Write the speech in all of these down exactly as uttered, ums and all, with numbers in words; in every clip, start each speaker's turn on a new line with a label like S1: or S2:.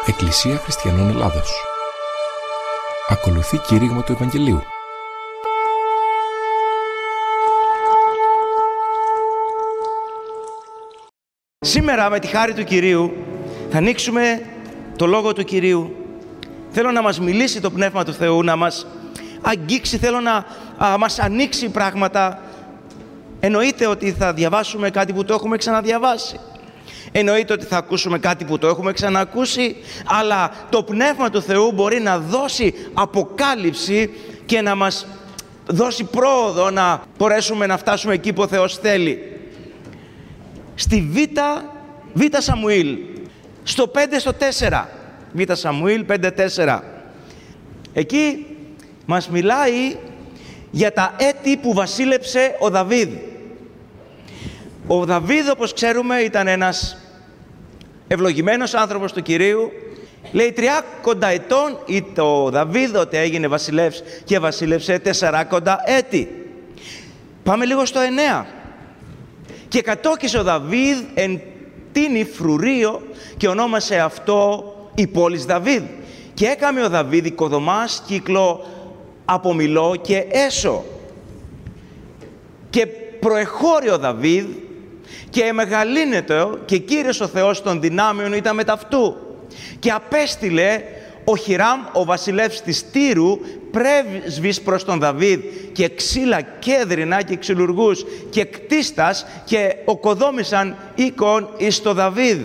S1: Εκκλησία Χριστιανών Ελλάδος. Ακολουθεί κήρυγμα του Ευαγγελίου.
S2: Σήμερα με τη χάρη του Κυρίου θα ανοίξουμε το Λόγο του Κυρίου. Θέλω να μας μιλήσει το Πνεύμα του Θεού, να μας αγγίξει, θέλω να α, μας ανοίξει πράγματα. Εννοείται ότι θα διαβάσουμε κάτι που το έχουμε ξαναδιαβάσει. Εννοείται ότι θα ακούσουμε κάτι που το έχουμε ξανακούσει, αλλά το Πνεύμα του Θεού μπορεί να δώσει αποκάλυψη και να μας δώσει πρόοδο να μπορέσουμε να φτάσουμε εκεί που ο Θεός θέλει. Στη Β, Β Σαμουήλ, στο πέντε στο τέσσερα, Β Σαμουήλ πέντε τέσσερα, εκεί μας μιλάει για τα έτη που βασίλεψε ο Δαβίδ. Ο Δαβίδ, όπως ξέρουμε, ήταν ένας ευλογημένος άνθρωπος του Κυρίου. Λέει τριάκοντα ετών ήταν ο Δαβίδ ότι έγινε βασιλεύς και βασίλευσε τεσσαράκοντα έτη. Πάμε λίγο στο εννέα. Και κατόκισε ο Δαβίδ εν τίνη φρουρίο και ονόμασε αυτό η πόλης Δαβίδ. Και έκαμε ο Δαβίδ οικοδομάς κύκλο από Μιλώ και Έσο. Και προεχώρη ο Δαβίδ και εμεγαλύνετο και Κύριος ο Θεός των δυνάμεων ήταν μετ' αυτού. Και απέστειλε ο Χιράμ ο βασιλεύς της Τύρου πρέσβης προς τον Δαβίδ και ξύλα κέδρινα και ξυλουργούς και κτίστας και οκοδόμησαν οίκον εις το Δαβίδ.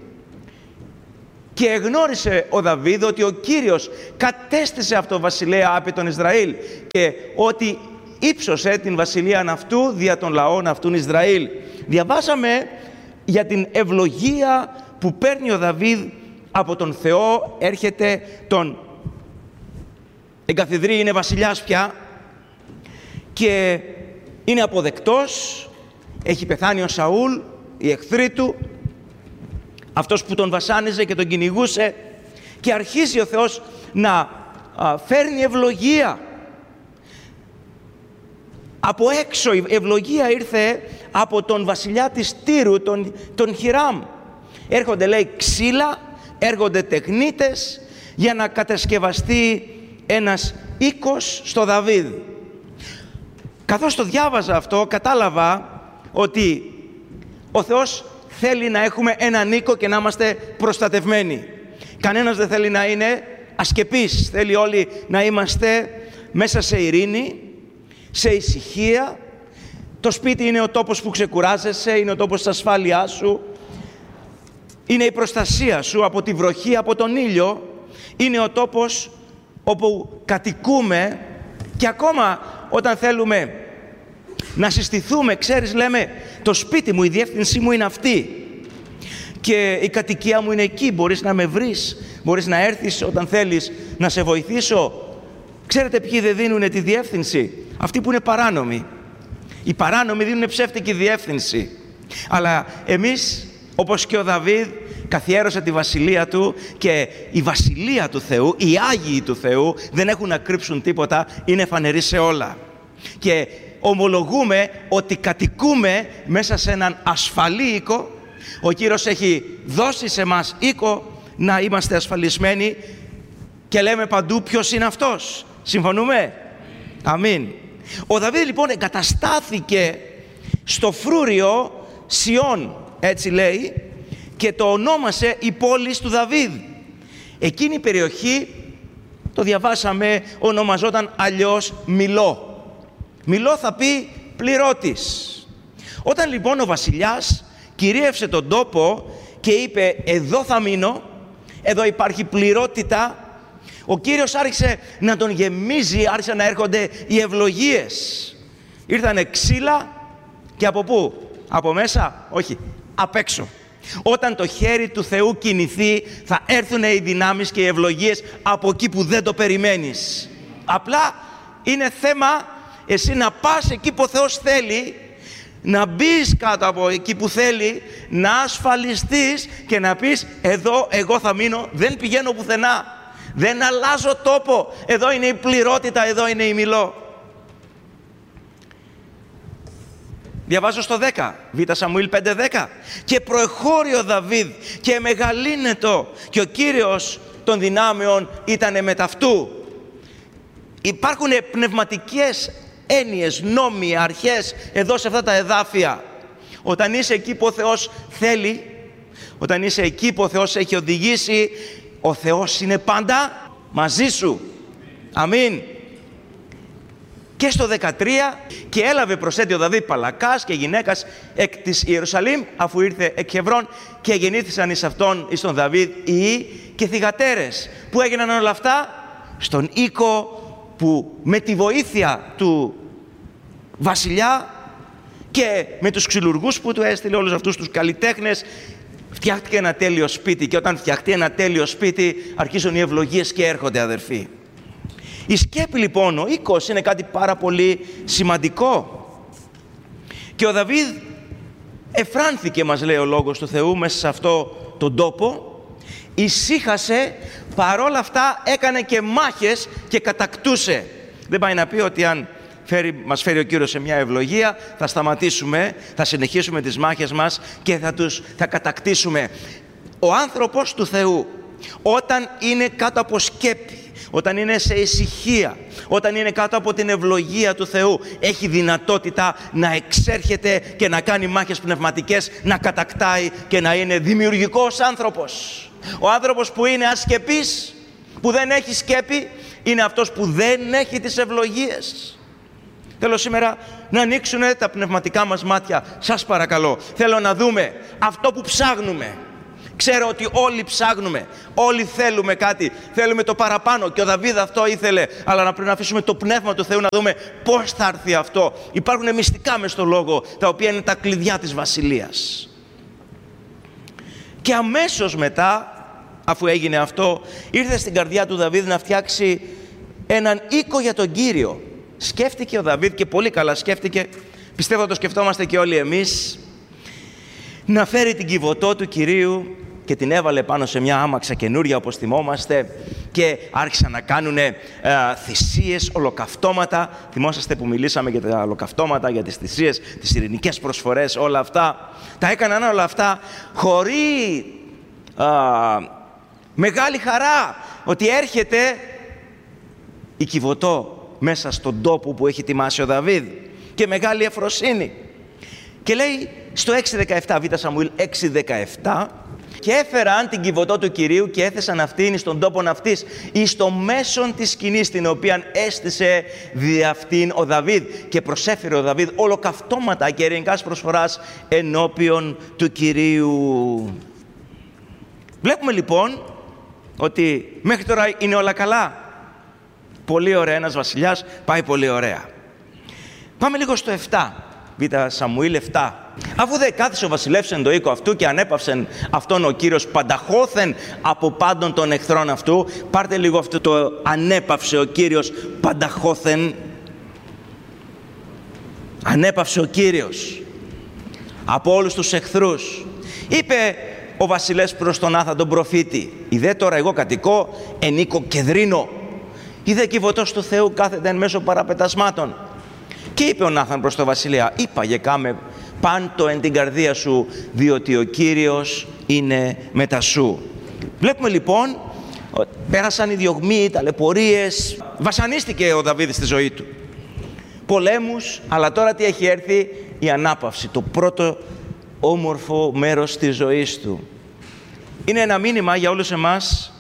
S2: Και εγνώρισε ο Δαβίδ ότι ο Κύριος κατέστησε αυτό βασιλέα απ' τον Ισραήλ και ότι ύψωσε την βασιλείαν αυτού δια των λαών αυτούν Ισραήλ. Διαβάσαμε για την ευλογία που παίρνει ο Δαβίδ από τον Θεό, έρχεται τον εγκαθιδρεί, είναι βασιλιάς πια και είναι αποδεκτός, έχει πεθάνει ο Σαούλ, οι εχθροί του, αυτός που τον βασάνιζε και τον κυνηγούσε, και αρχίζει ο Θεός να α, φέρνει ευλογία. Από έξω η ευλογία ήρθε από τον βασιλιά της Τύρου, τον, τον Χιράμ. Έρχονται, λέει, ξύλα, έρχονται τεχνίτες για να κατασκευαστεί ένας οίκος στο Δαβίδ. Καθώς το διάβαζα αυτό, κατάλαβα ότι ο Θεός θέλει να έχουμε έναν οίκο και να είμαστε προστατευμένοι. Κανένας δεν θέλει να είναι ασκεπής. Θέλει όλοι να είμαστε μέσα σε ειρήνη, σε ησυχία. Το σπίτι είναι ο τόπος που ξεκουράζεσαι, είναι ο τόπος της ασφάλειάς σου, είναι η προστασία σου από τη βροχή, από τον ήλιο, είναι ο τόπος όπου κατοικούμε. Και ακόμα όταν θέλουμε να συστηθούμε, ξέρεις, λέμε το σπίτι μου, η διεύθυνσή μου είναι αυτή και η κατοικία μου είναι εκεί, μπορείς να με βρεις, μπορείς να έρθεις όταν θέλεις να σε βοηθήσω. Ξέρετε ποιοι δεν δίνουν τη διεύθυνση? Αυτοί που είναι παράνομοι. Οι παράνομοι δίνουν ψεύτικη διεύθυνση. Αλλά εμείς, όπως και ο Δαβίδ, καθιέρωσε τη βασιλεία του και η βασιλεία του Θεού, οι Άγιοι του Θεού δεν έχουν να κρύψουν τίποτα, είναι φανεροί σε όλα. Και ομολογούμε ότι κατοικούμε μέσα σε έναν ασφαλή οίκο. Ο Κύριος έχει δώσει σε μας οίκο να είμαστε ασφαλισμένοι και λέμε παντού ποιος είναι αυτός. Συμφωνούμε? Αμήν. Ο Δαβίδ λοιπόν εγκαταστάθηκε στο φρούριο Σιών, έτσι λέει, και το ονόμασε η πόλη του Δαβίδ. Εκείνη η περιοχή, το διαβάσαμε, ονομαζόταν αλλιώς Μιλώ. Μιλώ θα πει πληρώτης. Όταν λοιπόν ο βασιλιάς κυρίευσε τον τόπο και είπε εδώ θα μείνω, εδώ υπάρχει πληρότητα, ο Κύριος άρχισε να τον γεμίζει, άρχισε να έρχονται οι ευλογίες. Ήρθανε ξύλα και από πού? Από μέσα? Όχι, απ' έξω. Όταν το χέρι του Θεού κινηθεί, θα έρθουν οι δυνάμεις και οι ευλογίες από εκεί που δεν το περιμένεις. Απλά είναι θέμα εσύ να πας εκεί που ο Θεός θέλει, να μπεις κάτω από εκεί που θέλει, να ασφαλιστείς και να πεις εδώ εγώ θα μείνω, δεν πηγαίνω πουθενά. Δεν αλλάζω τόπο. Εδώ είναι η πληρότητα, εδώ είναι η Μιλώ. Διαβάζω στο δέκα, Β Σαμουήλ πέντε δέκα. Και προεχώρη ο Δαβίδ και μεγαλύνετο και ο Κύριος των δυνάμεων ήτανε μετ' αυτού. Υπάρχουν πνευματικές έννοιες, νόμοι, αρχές εδώ σε αυτά τα εδάφια. Όταν είσαι εκεί που ο Θεός θέλει, όταν είσαι εκεί που ο Θεός έχει οδηγήσει, ο Θεός είναι πάντα μαζί σου. Αμήν. Και στο δεκατρία, και έλαβε προσέτει ο Δαβίδ Παλακάς και γυναίκας εκ της Ιερουσαλήμ, αφού ήρθε εκ Χεβρών, και γεννήθησαν εις αυτόν, εις τον Δαβίδ, ιοί και θυγατέρες. Που έγιναν όλα αυτά στον οίκο που με τη βοήθεια του βασιλιά και με τους ξυλουργούς που του έστειλε, όλους αυτούς τους καλλιτέχνες, φτιάχτηκε ένα τέλειο σπίτι. Και όταν φτιαχτεί ένα τέλειο σπίτι, αρχίζουν οι ευλογίες και έρχονται, αδερφοί. Η σκέπη λοιπόν, ο οίκος, είναι κάτι πάρα πολύ σημαντικό. Και ο Δαβίδ εφράνθηκε, μας λέει ο Λόγος του Θεού, μέσα σε αυτό τον τόπο, ησύχασε, παρόλα αυτά έκανε και μάχες και κατακτούσε. Δεν πάει να πει ότι αν φέρει, μας φέρει ο Κύριος σε μια ευλογία, θα σταματήσουμε, θα συνεχίσουμε τις μάχες μας και θα τους θα κατακτήσουμε. Ο άνθρωπος του Θεού, όταν είναι κάτω από σκέπη, όταν είναι σε ησυχία, όταν είναι κάτω από την ευλογία του Θεού, έχει δυνατότητα να εξέρχεται και να κάνει μάχες πνευματικές, να κατακτάει και να είναι δημιουργικός άνθρωπος. Ο άνθρωπος που είναι ασκεπής, που δεν έχει σκέπη, είναι αυτός που δεν έχει τις ευλογίες. Θέλω σήμερα να ανοίξουν τα πνευματικά μας μάτια. Σας παρακαλώ. Θέλω να δούμε αυτό που ψάχνουμε. Ξέρω ότι όλοι ψάχνουμε, όλοι θέλουμε κάτι, θέλουμε το παραπάνω, και ο Δαβίδ αυτό ήθελε, αλλά να πρέπει να αφήσουμε το πνεύμα του Θεού να δούμε πώς θα έρθει αυτό. Υπάρχουν μυστικά μες στο Λόγο, τα οποία είναι τα κλειδιά της βασιλείας. Και αμέσως μετά, αφού έγινε αυτό, ήρθε στην καρδιά του Δαβίδ να φτιάξει έναν οίκο για τον Κύριο. Σκέφτηκε ο Δαβίδ, και πολύ καλά σκέφτηκε, πιστεύω το σκεφτόμαστε και όλοι εμείς, να φέρει την κυβωτό του Κυρίου, και την έβαλε πάνω σε μια άμαξα καινούρια, όπως θυμόμαστε, και άρχισαν να κάνουν ε, θυσίες, ολοκαυτώματα. Θυμόσαστε που μιλήσαμε για τα ολοκαυτώματα, για τις θυσίες, τις ειρηνικές προσφορές, όλα αυτά. Τα έκαναν όλα αυτά χωρίς ε, μεγάλη χαρά, ότι έρχεται η κυβωτό μέσα στον τόπο που έχει ετοιμάσει ο Δαβίδ, και μεγάλη εφροσύνη. Και λέει στο έξι δεκαεπτά, Β Σαμουήλ έξι δεκαεπτά, και έφεραν την κυβωτό του Κυρίου και έθεσαν αυτήν στον τόπον αυτής, εις το μέσον της σκηνής, την οποία έστησε δι' αυτήν ο Δαβίδ, και προσέφερε ο Δαβίδ ολοκαυτώματα και ειρηνικάς προσφοράς ενώπιον του Κυρίου. Βλέπουμε λοιπόν ότι μέχρι τώρα είναι όλα καλά. Πολύ ωραία, ένας βασιλιάς πάει πολύ ωραία. Πάμε λίγο στο επτά, Β Σαμουήλ επτά. Αφού δε κάθισε ο βασιλεύς εν το οίκο αυτού και ανέπαυσεν αυτόν ο Κύριος πανταχώθεν από πάντων των εχθρών αυτού. Πάρτε λίγο αυτό το ανέπαυσε ο Κύριος πανταχώθεν. Ανέπαυσε ο Κύριος από όλους τους εχθρούς. Είπε ο βασιλεύς προς τον Άθα τον προφήτη: «Ιδέ τώρα εγώ κατοικώ εν οίκο κεδρίνο. Ιδέ κυβωτός του Θεού κάθεται εν μέσω παραπετασμάτων». Και είπε ο Νάθαν προς τον βασιλέα: «Είπαγε κάμε πάντο εν την καρδία σου, διότι ο Κύριος είναι μετά σου». Βλέπουμε λοιπόν, πέρασαν οι διωγμοί, οι ταλαιπωρίες, βασανίστηκε ο Δαβίδ στη ζωή του. Πολέμους, αλλά τώρα τι έχει έρθει? Η ανάπαυση, το πρώτο όμορφο μέρος της ζωής του. Είναι ένα μήνυμα για όλους εμάς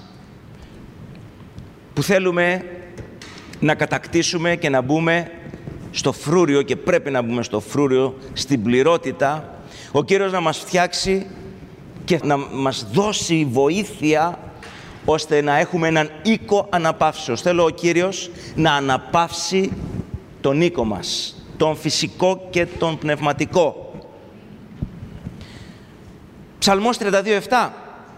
S2: που θέλουμε να κατακτήσουμε και να μπούμε στο φρούριο, και πρέπει να μπούμε στο φρούριο, στην πληρότητα. Ο Κύριος να μας φτιάξει και να μας δώσει βοήθεια ώστε να έχουμε έναν οίκο αναπαύσεως. Θέλω ο Κύριος να αναπαύσει τον οίκο μας, τον φυσικό και τον πνευματικό. Ψαλμός τριάντα δύο επτά.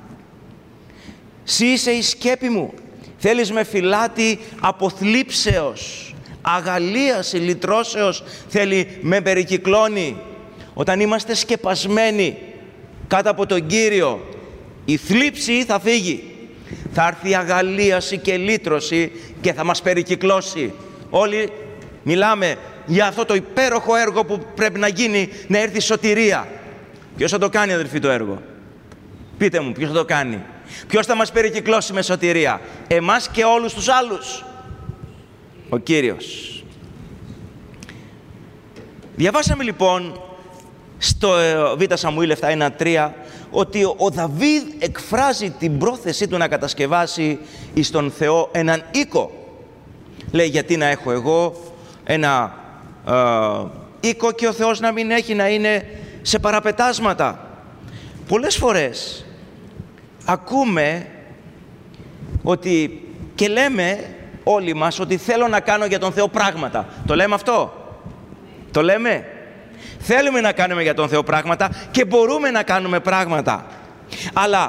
S2: «Συ είσαι η σκέπη μου, θέλεις με φυλάτη αποθλίψεως, αγαλίαση λυτρώσεως, θέλει με περικυκλώνει». Όταν είμαστε σκεπασμένοι κάτω από τον Κύριο, η θλίψη θα φύγει. Θα έρθει η αγαλίαση και λύτρωση και θα μας περικυκλώσει. Όλοι μιλάμε για αυτό το υπέροχο έργο που πρέπει να γίνει, να έρθει η σωτηρία. Ποιος θα το κάνει, αδελφοί, το έργο? Πείτε μου, ποιος θα το κάνει? Ποιος θα μας περικυκλώσει με σωτηρία? Εμάς και όλους τους άλλους? Ο Κύριος. Διαβάσαμε λοιπόν στο Β Σαμουήλ επτά ένα τρία ότι ο Δαβίδ εκφράζει την πρόθεσή του να κατασκευάσει εις τον Θεό έναν οίκο. Λέει, γιατί να έχω εγώ ένα ε, οίκο και ο Θεός να μην έχει, να είναι σε παραπετάσματα? Πολλές φορές ακούμε ότι και λέμε όλοι μας ότι θέλω να κάνω για τον Θεό πράγματα. Το λέμε αυτό? Το λέμε? Θέλουμε να κάνουμε για τον Θεό πράγματα και μπορούμε να κάνουμε πράγματα. Αλλά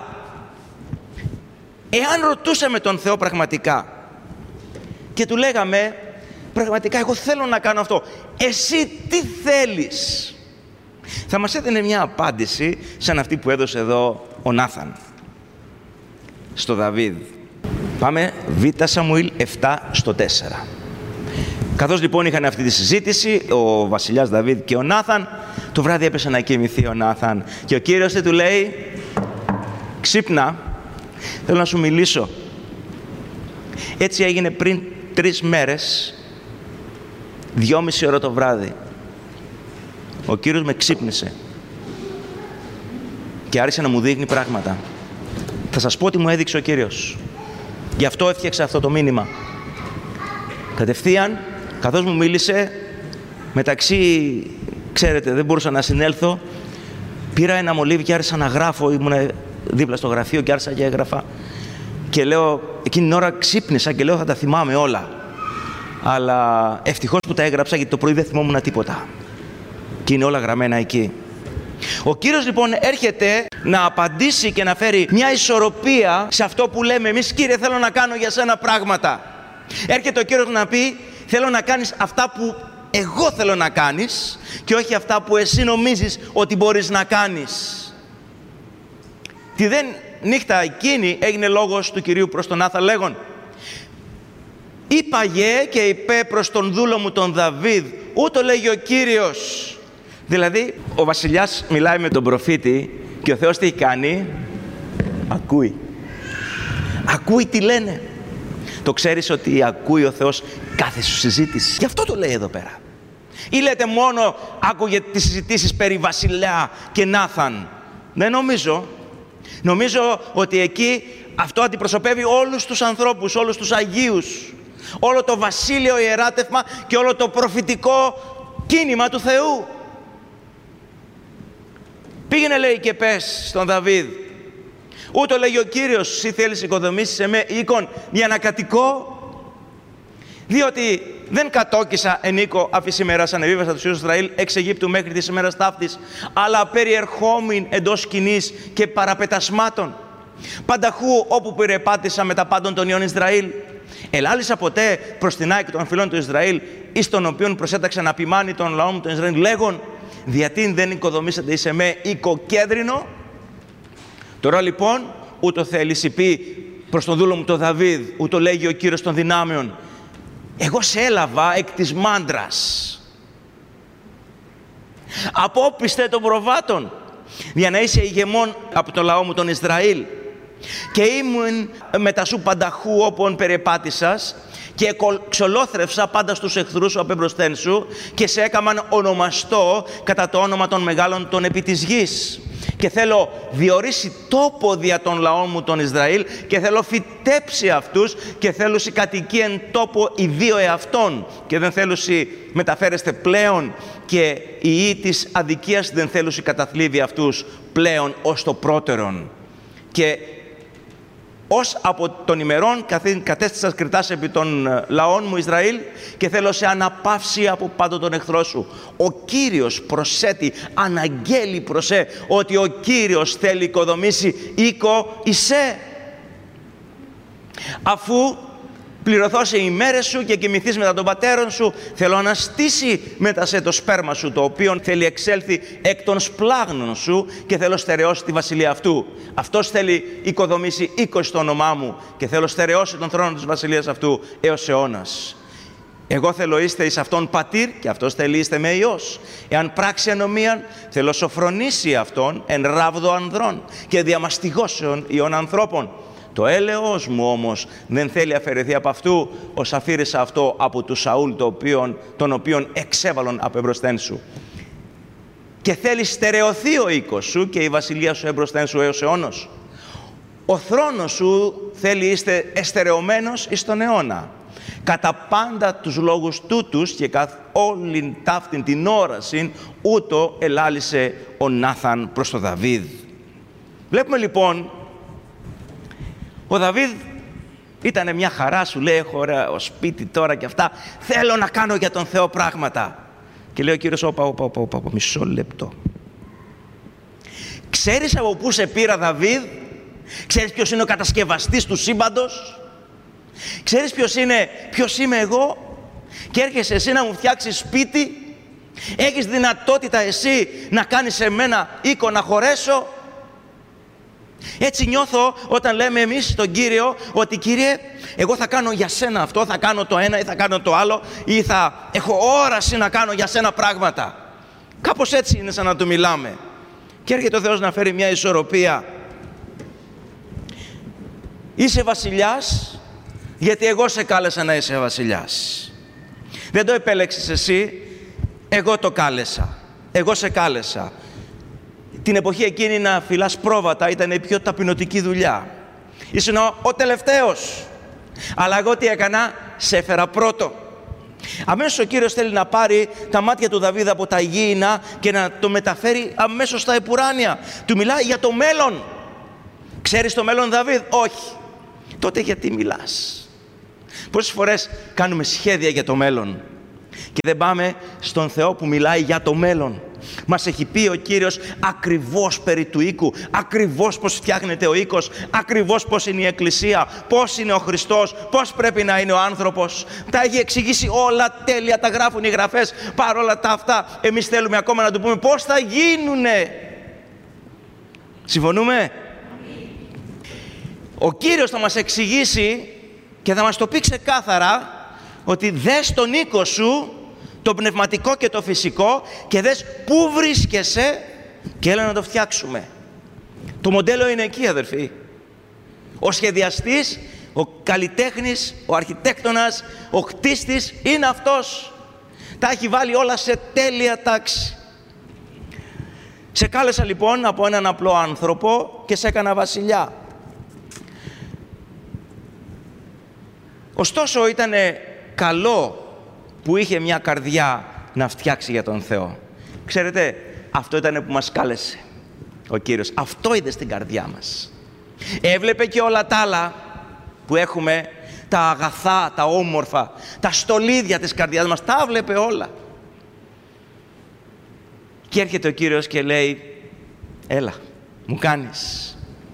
S2: εάν ρωτούσαμε τον Θεό πραγματικά και του λέγαμε, πραγματικά εγώ θέλω να κάνω αυτό, εσύ τι θέλεις? Θα μας έδινε μια απάντηση σαν αυτή που έδωσε εδώ ο Νάθαν στο Δαβίδ. Πάμε Β Σαμουήλ επτά στο τέσσερα. Καθώς λοιπόν είχαν αυτή τη συζήτηση, ο βασιλιάς Δαβίδ και ο Νάθαν, το βράδυ έπεσε να κοιμηθεί ο Νάθαν και ο Κύριος του λέει, ξύπνα, θέλω να σου μιλήσω. Έτσι έγινε πριν τρεις μέρες, δυόμιση ώρα το βράδυ. Ο Κύριος με ξύπνησε και άρχισε να μου δείχνει πράγματα. Θα σας πω τι μου έδειξε ο Κύριος. Γι' αυτό έφτιαξα αυτό το μήνυμα. Κατευθείαν, καθώς μου μίλησε, μεταξύ, ξέρετε, δεν μπορούσα να συνέλθω, πήρα ένα μολύβι και άρχισα να γράφω, ήμουν δίπλα στο γραφείο και άρχισα και έγραφα. Και λέω, εκείνη την ώρα ξύπνησα και λέω θα τα θυμάμαι όλα. Αλλά ευτυχώς που τα έγραψα, γιατί το πρωί δεν θυμόμουν τίποτα. Και είναι όλα γραμμένα εκεί. Ο Κύριος λοιπόν έρχεται να απαντήσει και να φέρει μια ισορροπία σε αυτό που λέμε εμείς, Κύριε, θέλω να κάνω για σένα πράγματα. Έρχεται ο Κύριος να πει, θέλω να κάνεις αυτά που εγώ θέλω να κάνεις και όχι αυτά που εσύ νομίζεις ότι μπορείς να κάνεις. Τη δεν νύχτα εκείνη έγινε λόγος του Κυρίου προς τον Νάθαν λέγον, είπαγε και είπε προς τον δούλο μου τον Δαβίδ, ούτω λέγει ο Κύριος. Δηλαδή, ο βασιλιάς μιλάει με τον προφήτη και ο Θεός τι έχει κάνει? Ακούει. Ακούει τι λένε. Το ξέρεις ότι ακούει ο Θεός κάθε σου συζήτηση? Γι' αυτό το λέει εδώ πέρα. Ή λέτε μόνο άκουγε τις συζητήσεις περί βασιλιά και Νάθαν? Δεν νομίζω. Νομίζω ότι εκεί αυτό αντιπροσωπεύει όλους τους ανθρώπους, όλους τους Αγίους, όλο το βασίλειο ιεράτευμα και όλο το προφητικό κίνημα του Θεού. Πήγαινε, λέει, και πες στον Δαβίδ, ούτω λέγει ο Κύριος, εσύ θέλεις οικοδομήσεις σε με οίκον για να κατοικώ? Διότι δεν κατόκισα εν οίκο αφησημεράς ανεβίβασα τους Υιούς Ισραήλ εξ Αιγύπτου μέχρι της ημέρας ταύτης, αλλά περιερχόμην εντός σκηνής και παραπετασμάτων. Πανταχού όπου περιεπάτησα με τα πάντων των Υιών Ισραήλ. Ελάλησα ποτέ προς την Άκη των φυλών του Ισραήλ, εις τον οποίον προσέταξα να ποιμάνει τον λαό μου τον Ισραήλ, λέγον, διατί δεν οικοδομήσατε εις εμέ οίκο κέδρινο? Τώρα λοιπόν, ούτω θέλεις πει προς τον δούλο μου τον Δαβίδ, ούτω λέγει ο Κύριος των δυνάμεων, εγώ σε έλαβα εκ της μάντρας, απόπιστε των προβάτων, για να είσαι ηγεμόν από το λαό μου τον Ισραήλ. Και ήμουν μετά σου πανταχού όπον περιεπάτησας και εξολόθρευσα πάντα στους εχθρούς σου απεμπροσθέν σου και σε έκαμαν ονομαστό κατά το όνομα των μεγάλων των επί της γης. Και θέλω διορίσει τόπο δια των λαών μου τον Ισραήλ και θέλω φυτέψει αυτούς και θέλω σοι κατοικεί εν τόπο ιδίω εαυτών και δεν θέλω σοι μεταφέρεστε πλέον και η ή της αδικίας δεν θέλω σοι καταθλίβει αυτούς πλέον ως το πρώτερον. Και ως από των ημερών κατέστησας κριτάς επί των λαών μου Ισραήλ και θέλω σε αναπαύσει από πάντο τον εχθρό σου. Ο Κύριος προσέτει, αναγγέλει προσέ ότι ο Κύριος θέλει οικοδομήσει οίκο εισέ. Αφού πληρωθώς οι ημέρες σου και κοιμηθείς μετά των πατέρων σου, θέλω να στήσει μετά σε το σπέρμα σου, το οποίο θέλει εξέλθει εκ των σπλάγνων σου και θέλω στερεώσει τη βασιλεία αυτού. Αυτός θέλει οικοδομήσει οίκο στο όνομά μου και θέλω στερεώσει τον θρόνο της βασιλείας αυτού έως αιώνας. Εγώ θέλω είστε εις αυτόν πατήρ και αυτός θέλει είστε με Υιός. Εάν πράξει ανομίαν, θέλω σοφρονήσει αυτόν εν ράβδο ανδρών και διαμαστιγώσεων ιών ανθρώπων. Το έλεος μου όμως δεν θέλει αφαιρεθεί από αυτού, ως αφήρησα αυτό από του Σαούλ, το οποίον, τον οποίον εξέβαλον από εμπροσθέν σου. Και θέλει στερεωθεί ο οίκος σου και η βασιλεία σου εμπροσθέν σου έως αιώνος. Ο θρόνος σου θέλει είστε εστερεωμένος εις τον αιώνα. Κατά πάντα τους λόγους τούτους και καθ' όλην ταύτην την όρασιν, ούτω ελάλησε ο Νάθαν προς τον Δαβίδ. Βλέπουμε λοιπόν, ο Δαβίδ ήταν μια χαρά, σου λέει, έχω ωραίο σπίτι τώρα και αυτά, θέλω να κάνω για τον Θεό πράγματα. Και λέει ο Κύριος, όπα, όπα, όπα, όπα, όπα, μισό λεπτό. Ξέρεις από πού σε πήρα, Δαβίδ? Ξέρεις ποιος είναι ο κατασκευαστής του σύμπαντος? Ξέρεις ποιος είναι, ποιος είμαι εγώ? Και έρχεσαι εσύ να μου φτιάξεις σπίτι? Έχεις δυνατότητα εσύ να κάνεις σε μένα οίκο να χωρέσω? Έτσι νιώθω όταν λέμε εμείς στον Κύριο ότι Κύριε, εγώ θα κάνω για σένα αυτό, θα κάνω το ένα ή θα κάνω το άλλο ή θα έχω όραση να κάνω για σένα πράγματα. Κάπως έτσι είναι σαν να του μιλάμε. Και έρχεται ο Θεός να φέρει μια ισορροπία. Είσαι βασιλιάς γιατί εγώ σε κάλεσα να είσαι βασιλιάς. Δεν το επέλεξες εσύ, εγώ το κάλεσα. Εγώ σε κάλεσα. Την εποχή εκείνη να φυλάς πρόβατα ήταν η πιο ταπεινωτική δουλειά. Ήσουν ο, ο τελευταίος. Αλλά εγώ τι έκανα? Σε έφερα πρώτο. Αμέσως ο Κύριος θέλει να πάρει τα μάτια του Δαβίδ από τα γήινα και να το μεταφέρει αμέσως στα επουράνια. Του μιλάει για το μέλλον. Ξέρεις το μέλλον, Δαβίδ? Όχι. Τότε γιατί μιλάς? Πόσες φορές κάνουμε σχέδια για το μέλλον και δεν πάμε στον Θεό που μιλάει για το μέλλον? Μας έχει πει ο Κύριος ακριβώς περί του οίκου, ακριβώς πώς φτιάχνεται ο οίκος, ακριβώς πώς είναι η Εκκλησία, πώς είναι ο Χριστός, πώς πρέπει να είναι ο άνθρωπος. Τα έχει εξηγήσει όλα τέλεια, τα γράφουν οι γραφές. Παρόλα τα αυτά, εμείς θέλουμε ακόμα να του πούμε πώς θα γίνουνε. Συμφωνούμε? Ο Κύριος θα μας εξηγήσει και θα μας το πει ξεκάθαρα ότι δες τον οίκο σου, το πνευματικό και το φυσικό, και δες πού βρίσκεσαι και έλα να το φτιάξουμε. Το μοντέλο είναι εκεί, αδερφοί. Ο σχεδιαστής, ο καλλιτέχνης, ο αρχιτέκτονας, ο χτίστης είναι αυτός. Τα έχει βάλει όλα σε τέλεια τάξη. Σε κάλεσα λοιπόν από έναν απλό άνθρωπο και σε έκανα βασιλιά. Ωστόσο ήταν καλό που είχε μια καρδιά να φτιάξει για τον Θεό. Ξέρετε, αυτό ήταν που μας κάλεσε ο Κύριος. Αυτό είδε στην καρδιά μας. Έβλεπε και όλα τα άλλα που έχουμε, τα αγαθά, τα όμορφα, τα στολίδια της καρδιάς μας, τα έβλεπε όλα. Και έρχεται ο Κύριος και λέει, έλα, μου κάνεις.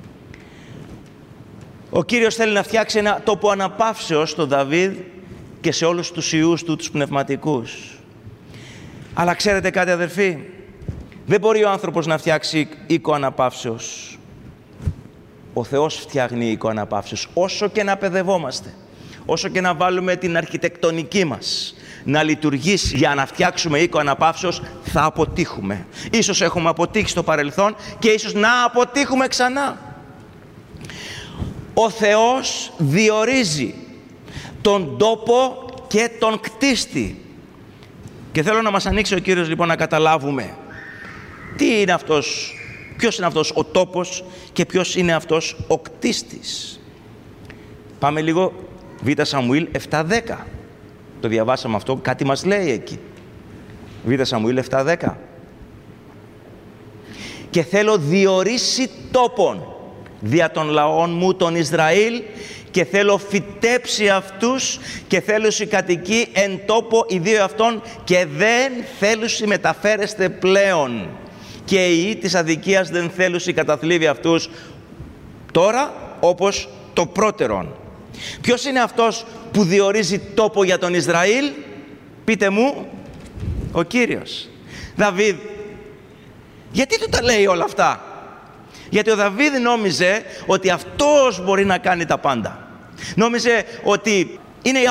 S2: Ο Κύριος θέλει να φτιάξει ένα τόπο αναπαύσεως στον Δαβίδ και σε όλους τους ιούς του, τους πνευματικούς. Αλλά ξέρετε κάτι, αδερφοί, δεν μπορεί ο άνθρωπος να φτιάξει οίκο αναπαύσεως. Ο Θεός φτιάχνει οίκο αναπαύσεως. Όσο και να παιδευόμαστε, όσο και να βάλουμε την αρχιτεκτονική μας να λειτουργήσει για να φτιάξουμε οίκο αναπαύσεως, θα αποτύχουμε. Ίσως έχουμε αποτύχει στο παρελθόν και ίσως να αποτύχουμε ξανά. Ο Θεός διορίζει τον τόπο και τον κτίστη. Και θέλω να μας ανοίξει ο Κύριος λοιπόν να καταλάβουμε τι είναι αυτός, ποιος είναι αυτός ο τόπος και ποιος είναι αυτός ο κτίστης. Πάμε λίγο Β' Σαμουήλ επτά δέκα. Το διαβάσαμε αυτό, κάτι μας λέει εκεί. Β' Σαμουήλ επτά δέκα. Και θέλω διορίσει τόπον δια των λαών μου τον Ισραήλ και θέλω φυτέψει αυτούς και θέλουσι κατοικεί εν τόπο οι δύο αυτών και δεν θέλουσι μεταφέρεστε πλέον και οι ιοί της αδικίας δεν θέλουσι καταθλίβει αυτούς τώρα όπως το πρώτερον. Ποιος είναι αυτός που διορίζει τόπο για τον Ισραήλ? Πείτε μου. Ο Κύριος. Δαβίδ. Γιατί του τα λέει όλα αυτά? Γιατί ο Δαβίδ νόμιζε ότι αυτός μπορεί να κάνει τα πάντα. Νόμιζε ότι είναι η απατηλή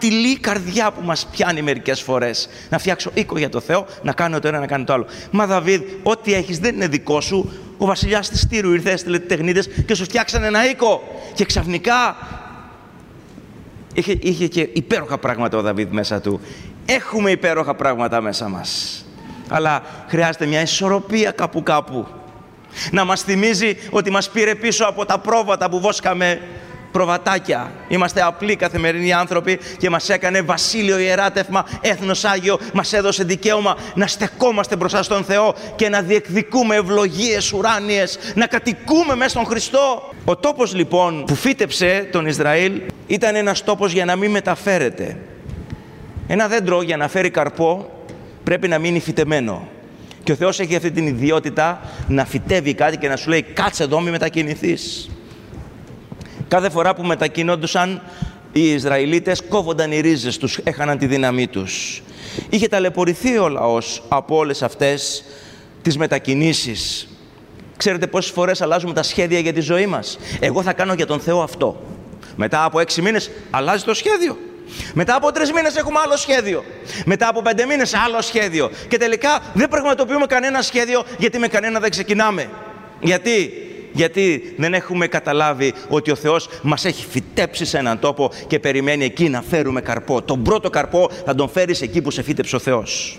S2: ατειλή καρδιά που μας πιάνει μερικές φορές. Να φτιάξω οίκο για το Θεό, να κάνω το ένα, να κάνω το άλλο. Μα Δαβίδ, ό,τι έχεις δεν είναι δικό σου. Ο βασιλιάς της Τύρου ήρθε, έστειλε τεχνίτες και σου φτιάξανε ένα οίκο. Και ξαφνικά είχε, είχε και υπέροχα πράγματα ο Δαβίδ μέσα του. Έχουμε υπέροχα πράγματα μέσα μας. Αλλά χρειάζεται μια ισορροπία κάπου κάπου. Να μας θυμίζει ότι μας πήρε πίσω από τα πρόβατα που βόσκαμε προβατάκια. Είμαστε απλοί καθημερινοί άνθρωποι και μας έκανε βασίλειο ιεράτευμα, έθνος Άγιο, μας έδωσε δικαίωμα να στεκόμαστε μπροστά στον Θεό και να διεκδικούμε ευλογίες ουράνιες, να κατοικούμε μέσα στον Χριστό. Ο τόπος λοιπόν που φύτεψε τον Ισραήλ ήταν ένας τόπος για να μην μεταφέρεται. Ένα δέντρο για να φέρει καρπό πρέπει να μείνει φυτεμένο. Και ο Θεός έχει αυτή την ιδιότητα να φυτεύει κάτι και να σου λέει κάτσε εδώ, μη μετακινηθείς. Κάθε φορά που μετακινόντουσαν οι Ισραηλίτες κόβονταν οι ρίζες τους, έχαναν τη δύναμή τους. Είχε ταλαιπωρηθεί ο λαός από όλες αυτές τις μετακινήσεις. Ξέρετε πόσες φορές αλλάζουμε τα σχέδια για τη ζωή μας? Εγώ θα κάνω για τον Θεό αυτό. Μετά από έξι μήνες αλλάζει το σχέδιο. Μετά από τρεις μήνες έχουμε άλλο σχέδιο. Μετά από πέντε μήνες άλλο σχέδιο. Και τελικά δεν πραγματοποιούμε κανένα σχέδιο, γιατί με κανένα δεν ξεκινάμε. Γιατί? Γιατί δεν έχουμε καταλάβει ότι ο Θεός μας έχει φυτέψει σε έναν τόπο και περιμένει εκεί να φέρουμε καρπό. Τον πρώτο καρπό θα τον φέρεις εκεί που σε φύτεψε ο Θεός.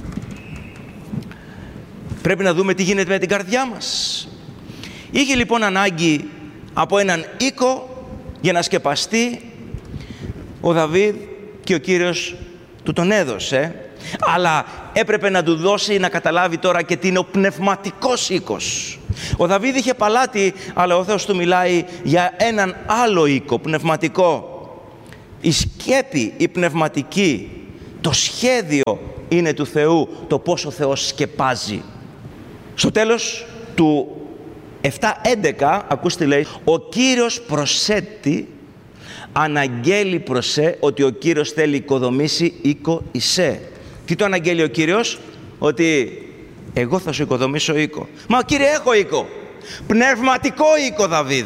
S2: Πρέπει να δούμε τι γίνεται με την καρδιά μας. Είχε λοιπόν ανάγκη από έναν οίκο για να σκεπαστεί ο Δαβίδ και ο Κύριος του τον έδωσε, αλλά έπρεπε να του δώσει να καταλάβει τώρα και τι είναι ο πνευματικός οίκος. Ο Δαβίδ είχε παλάτι, αλλά ο Θεός του μιλάει για έναν άλλο οίκο, πνευματικό. Η σκέπη, η πνευματική, το σχέδιο είναι του Θεού, το πώς ο Θεός σκεπάζει. Στο τέλος του επτά έντεκα, ακούστε λέει, ο Κύριος προσέτει, αναγγέλει προσέ ότι ο Κύριος θέλει οικοδομήσει οίκο εισέ. Τι το αναγγέλει ο Κύριος? Ότι εγώ θα σου οικοδομήσω οίκο. Μα Κύριε, έχω οίκο. Πνευματικό οίκο, Δαβίδ.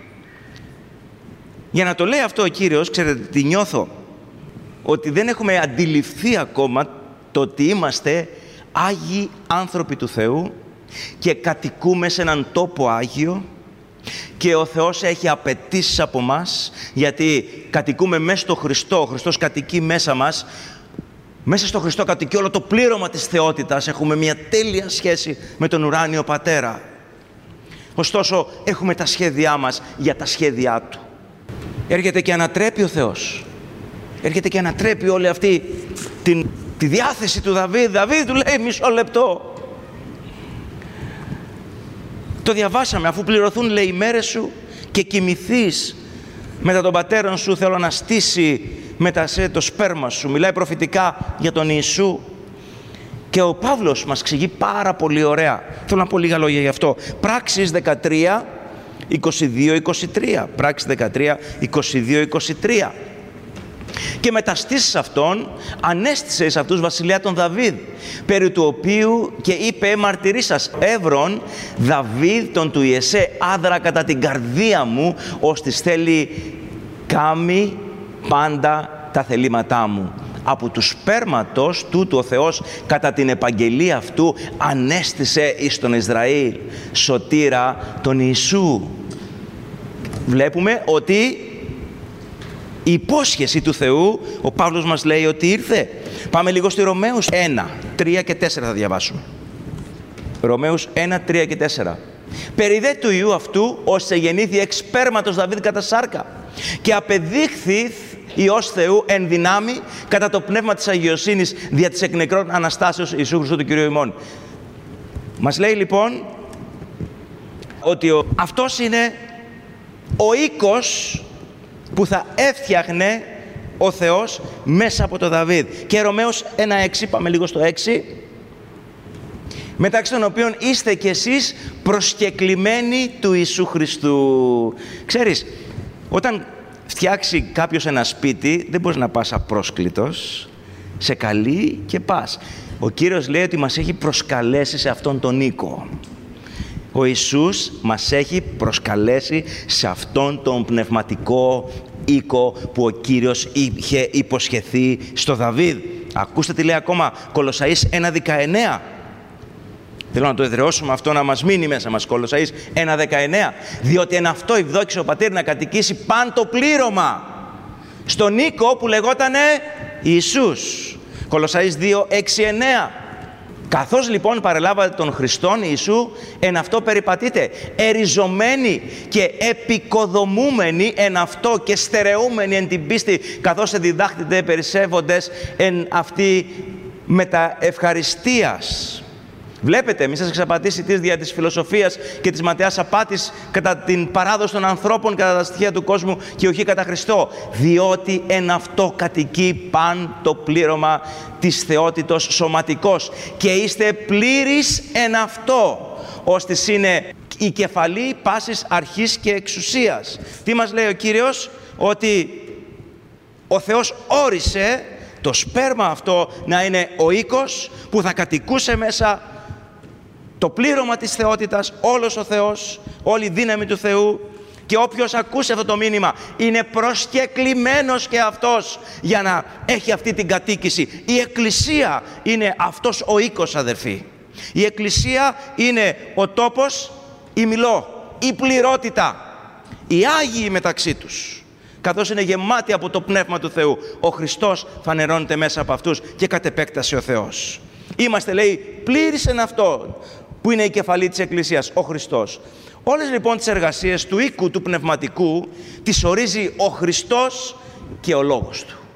S2: Για να το λέει αυτό ο Κύριος, ξέρετε τι νιώθω? Ότι δεν έχουμε αντιληφθεί ακόμα το ότι είμαστε άγιοι άνθρωποι του Θεού και κατοικούμε σε έναν τόπο άγιο και ο Θεός έχει απαιτήσεις από μας, γιατί κατοικούμε μέσα στο Χριστό, ο Χριστός κατοικεί μέσα μας. Μέσα στο Χριστό κατοικεί όλο το πλήρωμα της θεότητας, έχουμε μια τέλεια σχέση με τον ουράνιο Πατέρα. Ωστόσο, έχουμε τα σχέδιά μας για τα σχέδιά Του. Έρχεται και ανατρέπει ο Θεός. Έρχεται και ανατρέπει όλη αυτή την, τη διάθεση του Δαβίδ. Δαβίδ, του λέει, μισό λεπτό. Το διαβάσαμε, αφού πληρωθούν, λέει, οι μέρες σου και κοιμηθείς μετά τον πατέρων σου, θέλω να στήσει μετά σε το σπέρμα σου. Μιλάει προφητικά για τον Ιησού. Και ο Παύλος μας εξηγεί πάρα πολύ ωραία. Θέλω να πω λίγα λόγια γι' αυτό. Πράξεις δεκατρία, είκοσι δύο είκοσι τρία. Πράξεις δεκατρία, είκοσι δύο είκοσι τρία. Και μεταστήσεις αυτών ανέστησε εις αυτούς βασιλιά τον Δαβίδ, περί του οποίου και είπε μαρτυρήσας εύρων Δαβίδ τον του Ιεσέ άδρα κατά την καρδία μου, ώστις θέλει κάμει πάντα τα θελήματά μου. Από του σπέρματος τούτου ο Θεός κατά την επαγγελία αυτού ανέστησε εις τον Ισραήλ σωτήρα τον Ιησού. Βλέπουμε ότι η υπόσχεση του Θεού, ο Παύλος μας λέει ότι ήρθε. Πάμε λίγο στη Ρωμαίους ένα, τρία και τέσσερα θα διαβάσουμε. Ρωμαίους ένα, τρία και τέσσερα. Περί δε του Ιού αυτού, ώστε γεννήθη εξ σπέρματος Δαβίδ κατά σάρκα και απεδείχθη Υιός Θεού εν δυνάμει κατά το πνεύμα της αγιοσύνης δια της εκ νεκρών Αναστάσεως Ιησού Χριστού του Κυρίου ημών. Μας λέει λοιπόν ότι ο, αυτός είναι ο οίκος που θα έφτιαχνε ο Θεός μέσα από το Δαβίδ. Και Ρωμαίους ένα έξι, πάμε λίγο στο έξι. Μεταξύ των οποίων είστε κι εσείς προσκεκλημένοι του Ιησού Χριστού. Ξέρεις, όταν φτιάξει κάποιος ένα σπίτι, δεν μπορείς να πας απρόσκλητος. Σε καλεί και πας. Ο Κύριος λέει ότι μας έχει προσκαλέσει σε αυτόν τον οίκο. Ο Ιησούς μας έχει προσκαλέσει σε αυτόν τον πνευματικό οίκο που ο Κύριος είχε υποσχεθεί στο Δαβίδ. Ακούστε τι λέει ακόμα Κολοσσαείς ένα δεκαεννέα. Θέλω να το εδραιώσουμε αυτό, να μας μείνει μέσα μας. Κολοσσαείς ένα δεκαεννέα. Διότι εν αυτό ευδόξησε ο Πατήρ να κατοικήσει παν το πλήρωμα στον οίκο που λεγότανε Ιησούς. Κολοσσαείς δύο έξι εννέα. Καθώς λοιπόν παρελάβατε τον Χριστόν Ιησού, εν αυτό περιπατείτε, εριζωμένοι και επικοδομούμενοι εν αυτό και στερεούμενοι εν την πίστη, καθώς διδάχτητε περισσεύοντες εν αυτή μετα ευχαριστίας. Βλέπετε, μη σας εξαπατήσει τις δια της φιλοσοφίας και της ματαιάς απάτης κατά την παράδοση των ανθρώπων, κατά τα στοιχεία του κόσμου και όχι κατά Χριστό. Διότι εν αυτό κατοικεί παν το πλήρωμα της θεότητος σωματικός και είστε πλήρεις εν αυτό, ώστε είναι η κεφαλή πάσης αρχής και εξουσίας. Τι μας λέει ο Κύριος? Ότι ο Θεός όρισε το σπέρμα αυτό να είναι ο οίκος που θα κατοικούσε μέσα το πλήρωμα της θεότητας, όλος ο Θεός, όλη η δύναμη του Θεού, και όποιος ακούσει αυτό το μήνυμα είναι προσκεκλημένος και αυτός για να έχει αυτή την κατοίκηση. Η Εκκλησία είναι αυτός ο οίκος, αδερφοί. Η Εκκλησία είναι ο τόπος, η μιλώ, η πληρότητα, οι Άγιοι μεταξύ τους. Καθώς είναι γεμάτοι από το Πνεύμα του Θεού, ο Χριστός φανερώνεται μέσα από αυτούς και κατ' επέκταση ο Θεός. Είμαστε, λέει, πλήρης εν αυτό που είναι η κεφαλή της Εκκλησίας, ο Χριστός. Όλες λοιπόν τις εργασίες του οίκου του πνευματικού τις ορίζει ο Χριστός και ο Λόγος Του.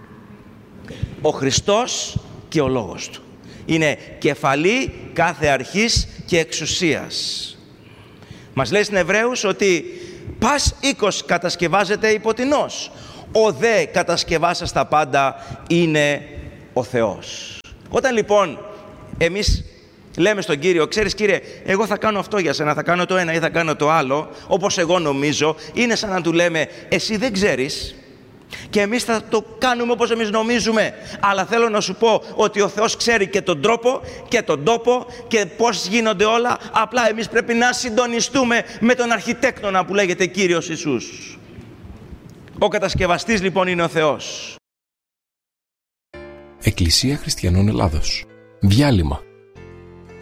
S2: Ο Χριστός και ο Λόγος Του. Είναι κεφαλή κάθε αρχής και εξουσίας. Μας λέει στην Εβραίους ότι πας οίκος κατασκευάζεται υποτινός. Ο δε κατασκευάσας τα πάντα είναι ο Θεός. Όταν λοιπόν εμείς λέμε στον Κύριο, ξέρεις Κύριε, εγώ θα κάνω αυτό για σένα, θα κάνω το ένα ή θα κάνω το άλλο, όπως εγώ νομίζω, είναι σαν να του λέμε, εσύ δεν ξέρεις και εμείς θα το κάνουμε όπως εμείς νομίζουμε. Αλλά θέλω να σου πω ότι ο Θεός ξέρει και τον τρόπο και τον τόπο και πώς γίνονται όλα. Απλά εμείς πρέπει να συντονιστούμε με τον αρχιτέκτονα που λέγεται Κύριος Ιησούς. Ο κατασκευαστής λοιπόν είναι ο Θεός.
S1: Εκκλησία Χριστιανών Ελλάδος. Διάλειμμα.